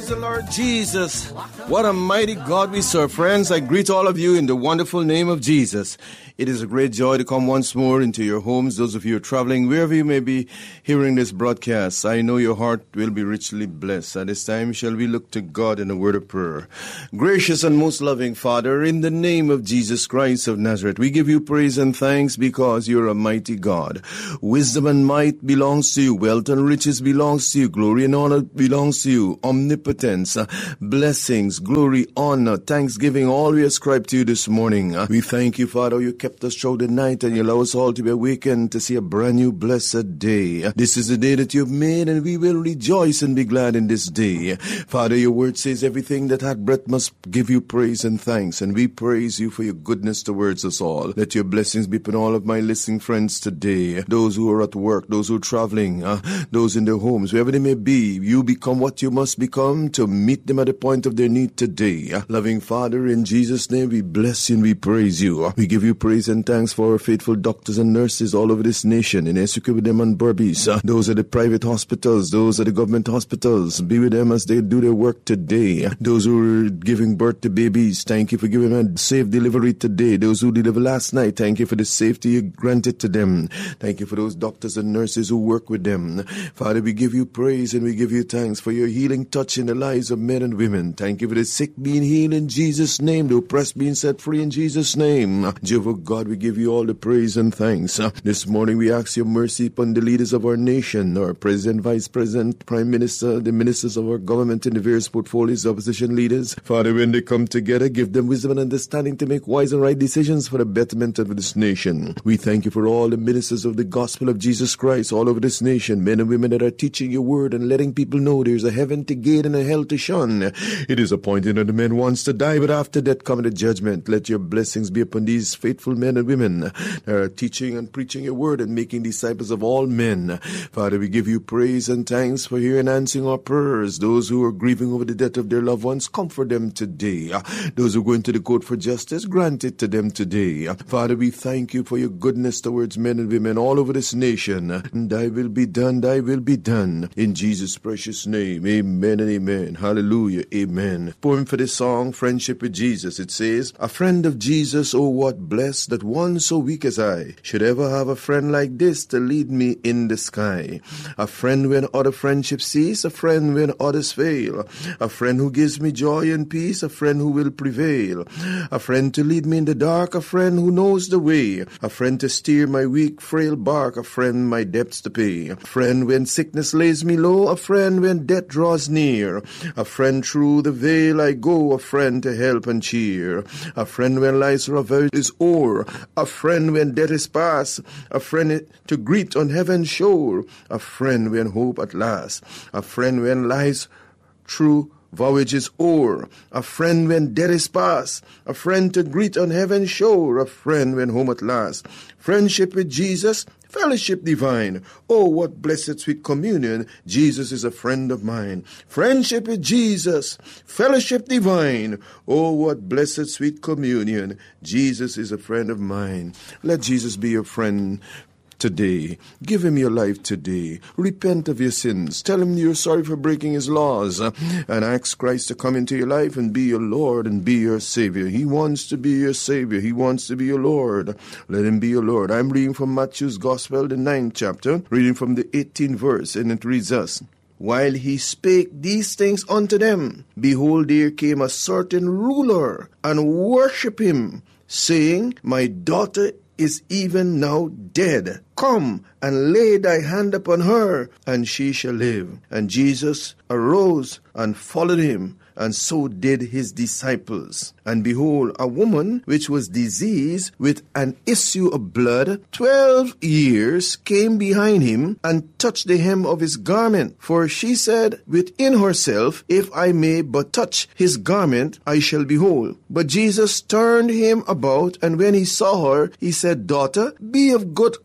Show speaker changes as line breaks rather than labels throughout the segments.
the Lord Jesus. What a mighty God we serve. Friends, I greet all of you in the wonderful name of Jesus. It is a great joy to come once more into your homes. Those of you who are traveling, wherever you may be hearing this broadcast, I know your heart will be richly blessed. At this time shall we look to God in a word of prayer. Gracious and most loving Father, in the name of Jesus Christ of Nazareth, we give you praise and thanks because you're a mighty God. Wisdom and might belongs to you. Wealth and riches belongs to you. Glory and honor belongs to you. Omnipotence, blessings, glory, honor, thanksgiving, all we ascribe to you this morning. We thank you, Father, you kept us through the night and you allow us all to be awakened to see a brand new blessed day. This is the day that you've made and we will rejoice and be glad in this day. Father, your word says everything that hath breath must give you praise and thanks, and we praise you for your goodness towards us all. Let your blessings be upon all of my listening friends today. Those who are at work, those who are traveling, those in their homes, wherever they may be, you become what you must become to meet them at the point of their need today. Loving Father, in Jesus' name we bless you and we praise you. We give you praise and thanks for our faithful doctors and nurses all over this nation. In Esuke with them and Berbice. Those are the private hospitals, those are the government hospitals. Be with them as they do their work today. Those who are giving birth to babies, thank you for giving them a safe delivery today. Those who delivered last night, thank you for the safety you granted to them. Thank you for those doctors and nurses who work with them. Father, we give you praise and we give you thanks for your healing touch in the lives of men and women. Thank you for the sick being healed in Jesus' name, the oppressed being set free in Jesus' name. Jehovah God, we give you all the praise and thanks. This morning we ask your mercy upon the leaders of our nation, our President, Vice President, Prime Minister, the ministers of our government in the various portfolios, opposition leaders. Father, when they come together, give them wisdom and understanding to make wise and right decisions for the betterment of this nation. We thank you for all the ministers of the gospel of Jesus Christ all over this nation, men and women that are teaching your word and letting people know there's a heaven to gate and a hell to shun. It is appointed that the man wants to die, but after that cometh the judgment. Let your blessings be upon these faithful men and women that are teaching and preaching your word and making disciples of all men. Father, we give you praise and thanks for hearing and answering our prayers. Those who are grieving over the death of their loved ones, comfort them today. Those who go into the court for justice, grant it to them today. Father, we thank you for your goodness towards men and women all over this nation. And thy will be done, thy will be done. In Jesus' precious name, amen and amen. Hallelujah, amen. Poem for this song, Friendship with Jesus. It says, a friend of Jesus, oh what blessed that one so weak as I should ever have a friend like this to lead me in the sky. A friend when other friendships cease, a friend when others fail, a friend who gives me joy and peace, a friend who will prevail, a friend to lead me in the dark, a friend who knows the way, a friend to steer my weak, frail bark, a friend my debts to pay, a friend when sickness lays me low, a friend when death draws near, a friend through the veil I go, a friend to help and cheer, a friend when life's revel is o'er, a friend when death is past, a friend to greet on heaven's shore, a friend when hope at last, a friend when life's true voyage is o'er, a friend when death is past, a friend to greet on heaven's shore, a friend when home at last. Friendship with Jesus, fellowship divine. Oh, what blessed sweet communion. Jesus is a friend of mine. Friendship with Jesus, fellowship divine. Oh, what blessed sweet communion. Jesus is a friend of mine. Let Jesus be your friend today. Give him your life today. Repent of your sins. Tell him you're sorry for breaking his laws, and ask Christ to come into your life and be your Lord and be your Savior. He wants to be your Savior. He wants to be your Lord. Let him be your Lord. I'm reading from Matthew's Gospel, the 9th chapter, reading from the 18th verse, and it reads thus. While he spake these things unto them, behold, there came a certain ruler and worshipped him, saying, My daughter is even now dead. Come and lay thy hand upon her, and she shall live. And Jesus arose and followed him, and so did his disciples. And behold, a woman which was diseased with an issue of blood 12 years came behind him and touched the hem of his garment. For she said within herself, If I may but touch his garment, I shall be whole. But Jesus turned him about, and when he saw her, he said, Daughter, be of good comfort.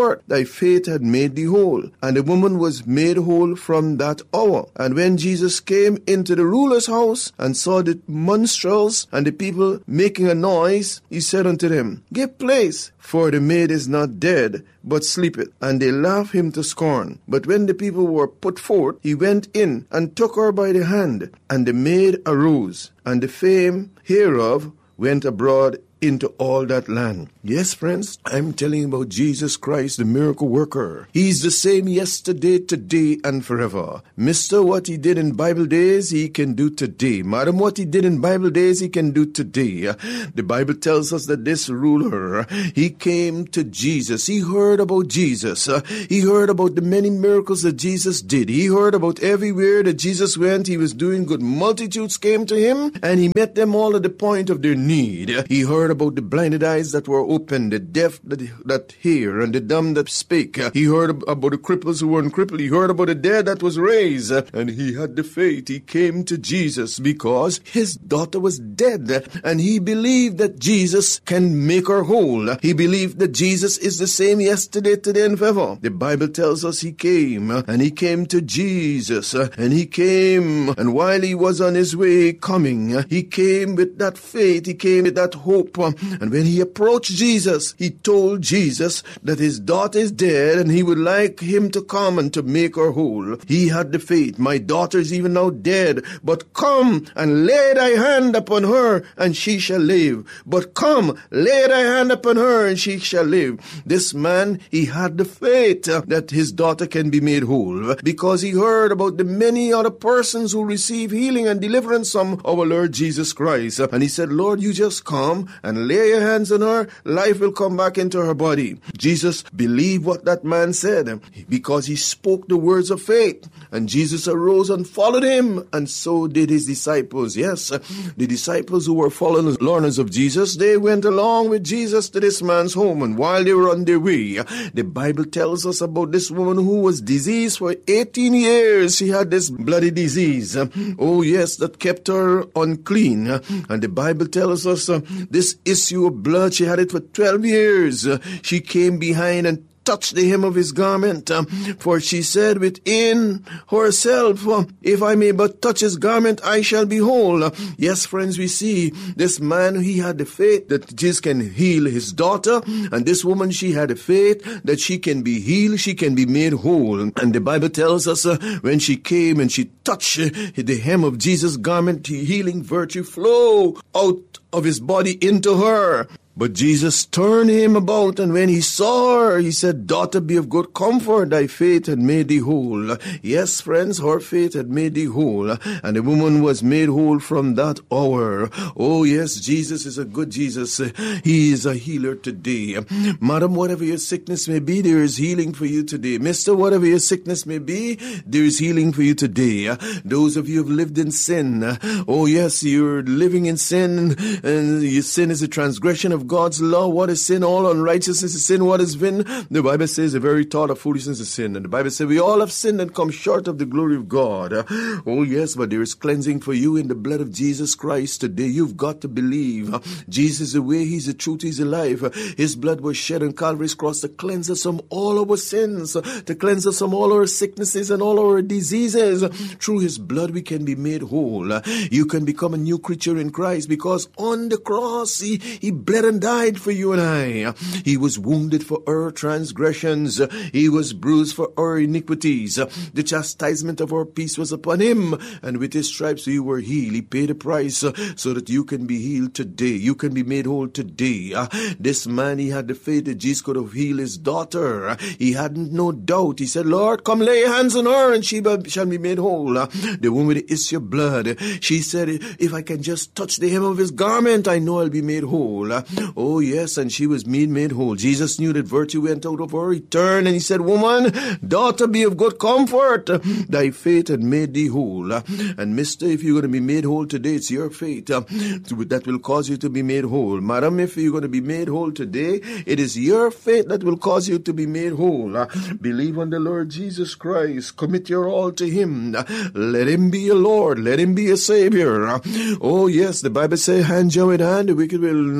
comfort, thy faith had made thee whole. And the woman was made whole from that hour. And when Jesus came into the ruler's house and saw the minstrels and the people making a noise, he said unto them, Give place, for the maid is not dead, but sleepeth. And they laughed him to scorn. But when the people were put forth, he went in and took her by the hand. And the maid arose, and the fame hereof went abroad into all that land. Yes, friends, I'm telling you about Jesus Christ, the miracle worker. He's the same yesterday, today, and forever. Mister, what he did in Bible days, he can do today. Madam, what he did in Bible days, he can do today. The Bible tells us that this ruler, he came to Jesus. He heard about Jesus. He heard about the many miracles that Jesus did. He heard about everywhere that Jesus went, he was doing good. Multitudes came to him, and he met them all at the point of their need. He heard about the blinded eyes that were opened, the deaf that hear, and the dumb that spake. He heard about the cripples who weren't crippled. He heard about the dead that was raised. And he had the faith. He came to Jesus because his daughter was dead. And he believed that Jesus can make her whole. He believed that Jesus is the same yesterday, today, and forever. The Bible tells us he came. And he came to Jesus. And he came. And while he was on his way coming, he came with that faith. He came with that hope. And when he approached Jesus, he told Jesus that his daughter is dead and he would like him to come and to make her whole. He had the faith. My daughter is even now dead, but come and lay thy hand upon her and she shall live. But come, lay thy hand upon her and she shall live. This man, he had the faith that his daughter can be made whole because he heard about the many other persons who receive healing and deliverance from our Lord Jesus Christ. And he said, Lord, you just come and lay your hands on her, life will come back into her body. Jesus believed what that man said because he spoke the words of faith. And Jesus arose and followed him, and so did his disciples. Yes, the disciples who were following learners of Jesus, they went along with Jesus to this man's home. And while they were on their way, the Bible tells us about this woman who was diseased for 18 years. She had this bloody disease. Oh yes, that kept her unclean. And the Bible tells us this issue of blood, she had it for 12 years. She came behind and touched the hem of his garment, for she said within herself, if I may but touch his garment, I shall be whole. Yes, friends, we see this man, he had the faith that Jesus can heal his daughter, and this woman, she had the faith that she can be healed, she can be made whole. And the Bible tells us when she came and she touched the hem of Jesus' garment, healing virtue flow out of his body into her. But Jesus turned him about, and when he saw her, he said, Daughter, be of good comfort, thy faith had made thee whole. Yes, friends, her faith had made thee whole, and the woman was made whole from that hour. Oh yes, Jesus is a good Jesus. He is a healer today. Madam, whatever your sickness may be, there is healing for you today. Mister, whatever your sickness may be, there is healing for you today. Those of you who have lived in sin, oh yes, you're living in sin, and your sin is a transgression of God's law. What is sin? All unrighteousness is sin. What is sin? The Bible says the very thought of foolishness is sin. And the Bible says we all have sinned and come short of the glory of God. Oh yes, but there is cleansing for you in the blood of Jesus Christ today. You've got to believe. Jesus is the way, He's the truth, He's the life. His blood was shed on Calvary's cross to cleanse us from all our sins, to cleanse us from all our sicknesses and all our diseases. Through His blood we can be made whole. You can become a new creature in Christ because on the cross He bled and died for you and I. He was wounded for our transgressions. He was bruised for our iniquities. The chastisement of our peace was upon Him, and with His stripes we were healed. He paid a price so that you can be healed today. You can be made whole today. This man, he had the faith that Jesus could have healed his daughter. He hadn't no doubt. He said, Lord, come lay your hands on her and she shall be made whole. The woman with the issue of blood, she said, if I can just touch the hem of His garment, I know I'll be made whole. Oh yes, and she was made whole. Jesus knew that virtue went out of her. He turned and He said, Woman, daughter, be of good comfort. Thy faith had made thee whole. And mister, if you're going to be made whole today, it's your faith that will cause you to be made whole. Madam, if you're going to be made whole today, it is your faith that will cause you to be made whole. Believe on the Lord Jesus Christ. Commit your all to Him. Let Him be your Lord. Let Him be your Savior. Oh yes, the Bible says, hand joined with hand, the wicked will not go and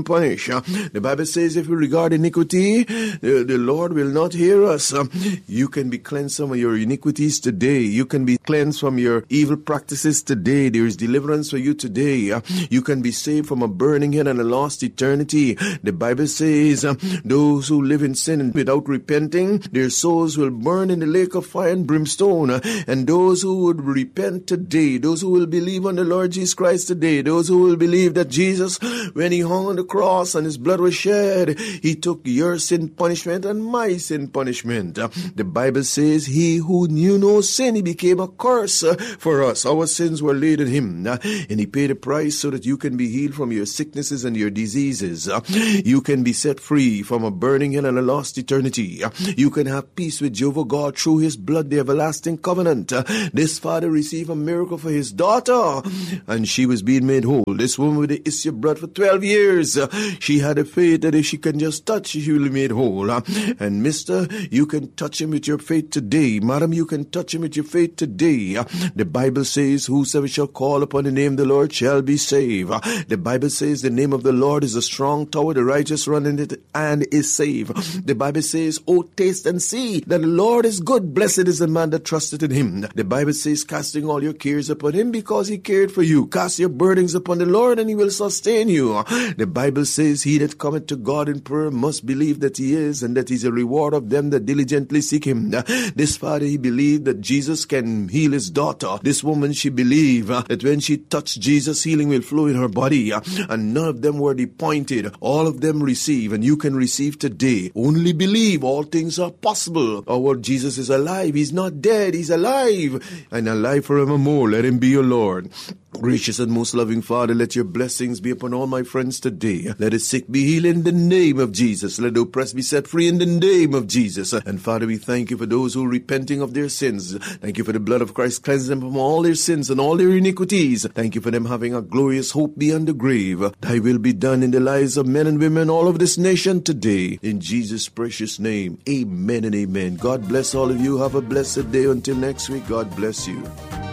punish. The Bible says if we regard iniquity, the Lord will not hear us. You can be cleansed from your iniquities today. You can be cleansed from your evil practices today. There is deliverance for you today. You can be saved from a burning hell and a lost eternity. The Bible says those who live in sin without repenting, their souls will burn in the lake of fire and brimstone. And those who would repent today, those who will believe on the Lord Jesus Christ today, those who will believe that Jesus, when he hung on the cross and his blood was shed, he took your sin punishment and my sin punishment. The Bible says he who knew no sin, he became a curse for us. Our sins were laid on him, and he paid a price so that you can be healed from your sicknesses and your diseases. You can be set free from a burning hell and a lost eternity. You can have peace with Jehovah God through his blood, the everlasting covenant. This father received a miracle for his daughter, and she was being made whole. This woman with the issue of blood for 12 years, she had a faith that if she can just touch, she will be made whole. And mister, you can touch him with your faith today. Madam, you can touch him with your faith today. The Bible says, whosoever shall call upon the name of the Lord shall be saved. The Bible says the name of the Lord is a strong tower, the righteous run in it and is saved. The Bible says, oh, taste and see that the Lord is good. Blessed is the man that trusteth in him. The Bible says, casting all your cares upon him because he cared for you. Cast your burdens upon the Lord and he will sustain you. The Bible says, he that cometh to God in prayer must believe that he is, and that he's a reward of them that diligently seek him. This father, he believed that Jesus can heal his daughter. This woman, she believed that when she touched Jesus, healing will flow in her body. And none of them were disappointed. All of them receive, and you can receive today. Only believe. All things are possible. Our Jesus is alive. He's not dead. He's alive, and alive forevermore. Let him be your Lord. Gracious and most loving Father, let your blessings be upon all my friends today. Let the sick be healed in the name of Jesus. Let the oppressed be set free in the name of Jesus. And Father, we thank you for those who are repenting of their sins. Thank you for the blood of Christ cleansing them from all their sins and all their iniquities. Thank you for them having a glorious hope beyond the grave. Thy will be done in the lives of men and women all of this nation today. In Jesus' precious name, amen and amen. God bless all of you. Have a blessed day. Until next week, God bless you.